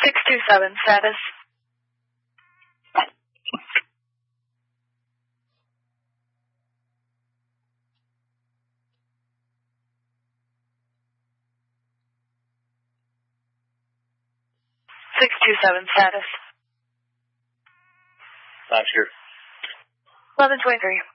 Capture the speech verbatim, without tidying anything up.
six two seven, status. six two seven, status. Not sure. eleven twenty-three.